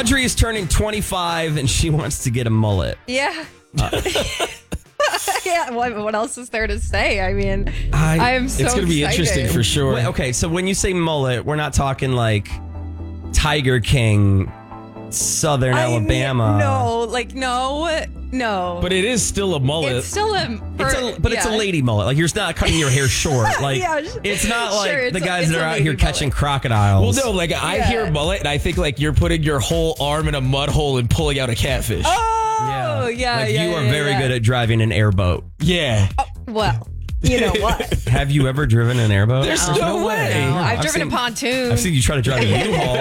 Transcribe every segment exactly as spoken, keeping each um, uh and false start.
Audrey is turning twenty-five and she wants to get a mullet. Yeah. Uh. Yeah, what, what else is there to say? I mean, I, I am so It's going to be excited. interesting for sure. Wait, okay, so when you say mullet, we're not talking like Tiger King, Southern I Alabama. Mean, no, like, no, no. But it is still a mullet. It's still a... Per, It's a, but yeah. it's a lady mullet. Like, you're not cutting your hair short. Like, Yeah, it's not like sure, the it's a- guys it's that a are out lady here catching mullet. crocodiles. Well, no, like I Yeah. hear mullet and I think like you're putting your whole arm in a mud hole and pulling out a catfish. Oh, yeah, Like, yeah, you are yeah, very yeah. good at driving an airboat. Yeah. Oh, well, you know what? Have you ever driven an airboat? There's no way. No, I've, I've driven seen- a pontoon. I've seen you try to drive a U-Haul.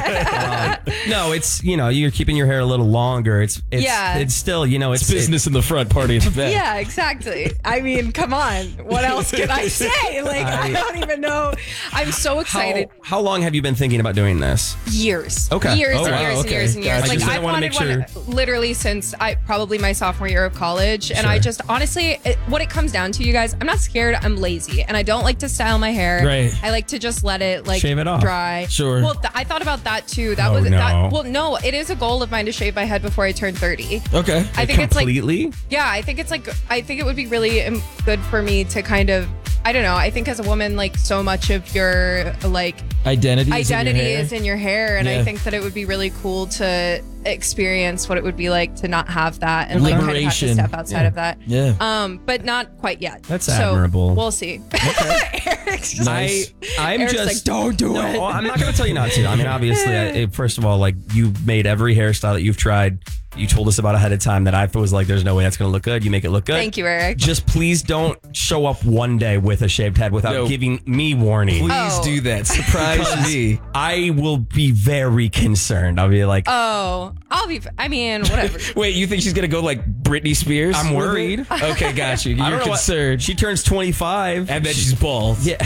um, no, it's, you know, you're keeping your hair a little longer. It's, it's, Yeah. it's still, you know, it's, It's business in the front, party in the back. Yeah, exactly. I mean, come on. What else can I say? Like, I, I- don't even know. I'm so How, excited. how long have you been thinking about doing this? Years. Okay. Years Oh, and wow, years and okay. years and years. Gotcha. I Like, just I've wanna wanted make one literally since I probably my sophomore year of college. And Sure. I just, honestly, it, what it comes down to, you guys, I'm not scared. I'm lazy. And I don't like to style my hair. Right. I like to just let it, like, Shave it off. dry. Sure. Well, th- I thought about that, too. That Oh, was no. that. Well, no, it is a goal of mine to shave my head before I turn thirty. Okay. I think it's like, Completely? yeah, I think it's like, I think it would be really um, good for me to kind of, I don't know. I think as a woman, like, so much of your, like, Identity. is in your identity hair. is in your hair. And Yeah. I think that it would be really cool to experience what it would be like to not have that and, like, kind of have to Liberation. step outside Yeah. of that. Yeah. Um, but not quite yet. That's so admirable. We'll see. Eric's just, Nice. I, I'm Eric's just like, don't do no, it. I'm not going to tell you not to. I mean, obviously, I, first of all, like you've made every hairstyle that you've tried. You told us about ahead of time that I was like, there's no way that's going to look good. You make it look good. Thank you, Eric. Just please don't show up one day with a shaved head without No. giving me warning. Please Oh. do that. Surprise me. I will be very concerned. I'll be like, Oh, I'll be, I mean, whatever. Wait, you think she's going to go like Britney Spears? I'm with worried. it? Okay, got you. I You're don't know what- concerned. she turns twenty-five. and then she's bald. yeah.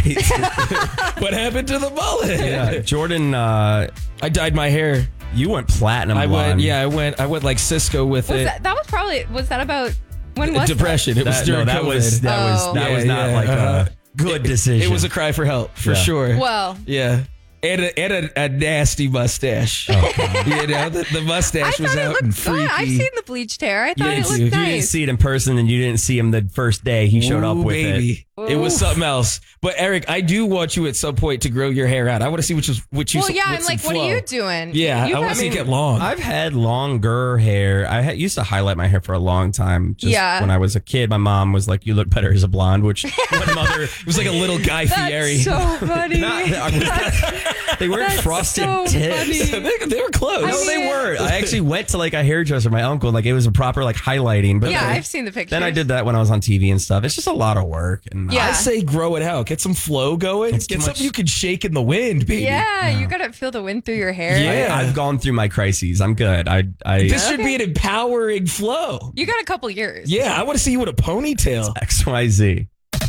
What happened to the mullet? yeah. Jordan, uh, I dyed my hair. you went platinum I blonde. went, yeah, I went, I went like Cisco with Was it. that, that was probably, was that about, when was Depression. It was That, during no, that COVID. was that was Oh. that Yeah, was not yeah, like uh-huh. a good decision. It was a cry for help, for Yeah. sure. that? Well, Yeah. And a, and a, a nasty mustache. you know, the, the I mustache was thought it out looked and good. freaky. I've seen the bleached hair. I thought Yeah, it you looked do. You didn't nice. see it in person, and you didn't see him the first day he showed up Ooh, with baby. it. It was Oof. something else. But Eric, I do want you at some point to grow your hair out. I want to see what you what you Well, yeah, with I'm some like, what flow. are you doing? Yeah, you I want have- to see it get long. I've had longer hair. I had, used to highlight my hair for a long time. Just Yeah. when I was a kid, my mom was like, "You look better as a blonde," which what mother? it was like a little Guy Fieri. That's so funny. Not- I was- they weren't That's frosted so tips. funny. they, they were close. No, I they mean- weren't. I actually went to like a hairdresser, my uncle. Like it was a proper like highlighting. But Yeah, then, I've seen the pictures. then I did that when I was on T V and stuff. It's just a lot of work. And Yeah. I say grow it out. Get some flow going. It's Get too something much- you can shake in the wind, baby. Yeah, you gotta feel the wind through your hair. Yeah. I, I've gone through my crises. I'm good. I I This should Okay. be an empowering flow. You got a couple years. Yeah, I want to see you with a ponytail. X Y Z.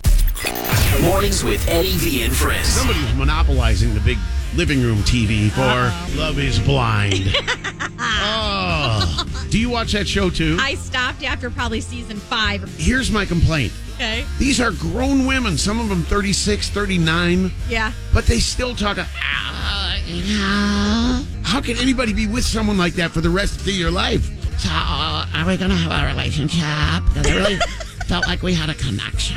Mornings with Eddie V and friends. Somebody's monopolizing the big living room T V for Love is Blind. Oh. Do you watch that show too? I stopped after probably season five. Here's my complaint. Okay. These are grown women, some of them thirty-six, thirty-nine, Yeah. but they still talk. "Ah, yeah." How can anybody be with someone like that for the rest of your life? So, uh, are we going to have a relationship? Because I really felt like we had a connection.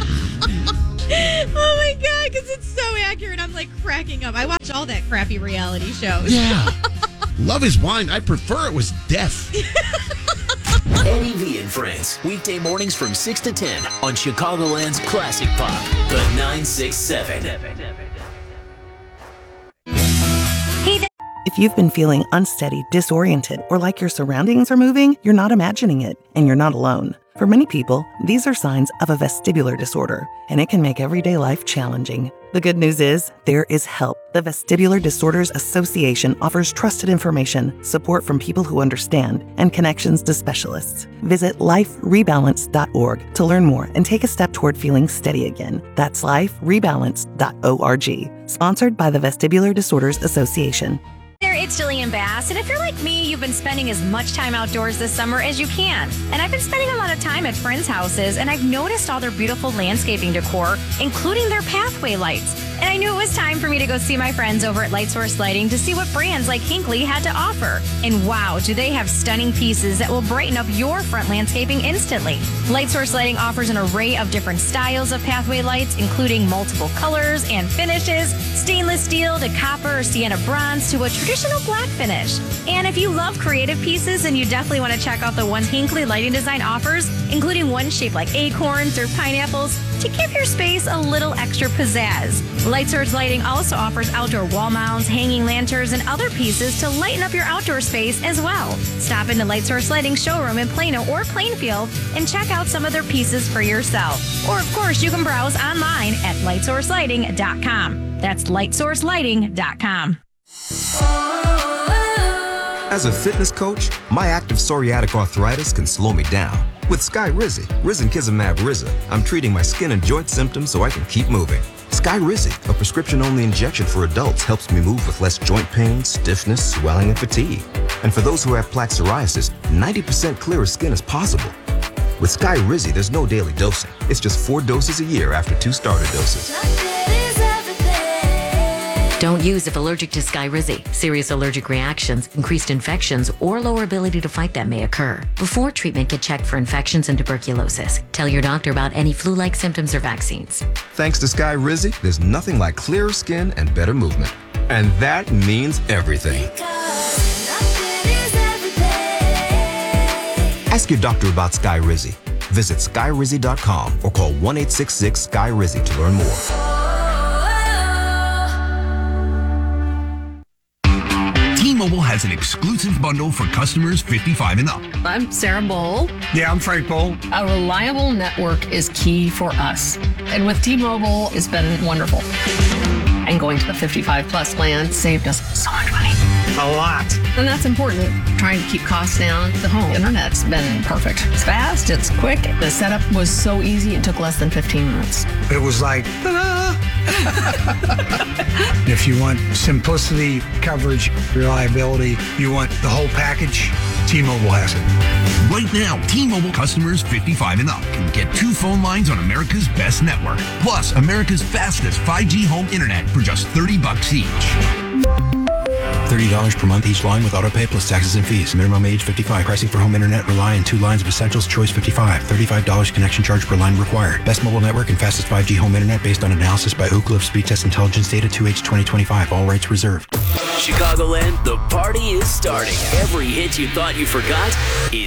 Oh my god, because it's so accurate. I'm like cracking up. I watch all that crappy reality shows. Yeah. Love is Blind. I prefer it was deaf. Eddie V and friends. Weekday mornings from six to ten on Chicagoland's Classic Pop, the nine six seven. If you've been feeling unsteady, disoriented, or like your surroundings are moving, you're not imagining it, and you're not alone. For many people, these are signs of a vestibular disorder, and it can make everyday life challenging. The good news is, there is help. The Vestibular Disorders Association offers trusted information, support from people who understand, and connections to specialists. Visit life rebalance dot org to learn more and take a step toward feeling steady again. That's life rebalance dot org. Sponsored by the Vestibular Disorders Association. There it's Jillian Bass, and if you're like me, you've been spending as much time outdoors this summer as you can. And I've been spending a lot of time at friends' houses, and I've noticed all their beautiful landscaping decor, including their pathway lights. And I knew it was time for me to go see my friends over at Light Source Lighting to see what brands like Hinkley had to offer. And wow, do they have stunning pieces that will brighten up your front landscaping instantly. Light Source Lighting offers an array of different styles of pathway lights, including multiple colors and finishes, stainless steel to copper or sienna bronze to a traditional black finish. And if you love creative pieces, then you definitely want to check out the ones Hinkley Lighting Design offers, including one shaped like acorns or pineapples to give your space a little extra pizzazz. Light Source Lighting also offers outdoor wall mounts, hanging lanterns, and other pieces to lighten up your outdoor space as well. Stop into Light Source Lighting showroom in Plano or Plainfield and check out some of their pieces for yourself. Or, of course, you can browse online at light source lighting dot com. That's light source lighting dot com. As a fitness coach, my active psoriatic arthritis can slow me down. With Skyrizi, Risankizumab Riza, I'm treating my skin and joint symptoms so I can keep moving. Skyrizi, a prescription-only injection for adults, helps me move with less joint pain, stiffness, swelling, and fatigue. And for those who have plaque psoriasis, ninety percent clearer skin is possible. With Skyrizi, there's no daily dosing. It's just four doses a year after two starter doses. Don't use if allergic to Skyrizi. Serious allergic reactions, increased infections, or lower ability to fight them may occur. Before treatment, get checked for infections and tuberculosis. Tell your doctor about any flu-like symptoms or vaccines. Thanks to Skyrizi, there's nothing like clearer skin and better movement. And that means everything. Ask your doctor about Skyrizi. Visit skyrizi dot com or call one eight six six Sky Rizi to learn more. T-Mobile has an exclusive bundle for customers fifty-five and up. I'm Sarah Bowl. Yeah, I'm Frank Bowl. A reliable network is key for us. And with T-Mobile, it's been wonderful. And going to the fifty-five plus plan saved us so much money. A lot. And that's important. Trying to keep costs down. The home internet's been perfect. It's fast, it's quick. The setup was so easy, it took less than fifteen minutes. It was like, ta-da! If you want simplicity, coverage, reliability, you want the whole package, T-Mobile has it. Right now, T-Mobile customers fifty-five and up can get two phone lines on America's best network, plus America's fastest five G home internet for just thirty bucks each. thirty dollars per month each line with autopay plus taxes and fees. Minimum age fifty-five. Pricing for home internet rely on two lines of essentials. Choice fifty-five. thirty-five dollars connection charge per line required. Best mobile network and fastest five G home internet based on analysis by Oak Cliff Speed Test Intelligence Data two H twenty twenty-five. All rights reserved. Chicagoland, the party is starting. Every hit you thought you forgot is